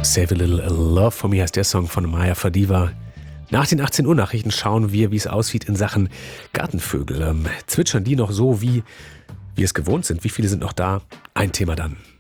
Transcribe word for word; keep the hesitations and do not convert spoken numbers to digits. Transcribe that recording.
Save a Little Love for Me heißt der Song von Maya Fadiva. Nach den achtzehn Uhr Nachrichten schauen wir, wie es aussieht in Sachen Gartenvögel. Ähm, zwitschern die noch so, wie wir es gewohnt sind? Wie viele sind noch da? Ein Thema dann.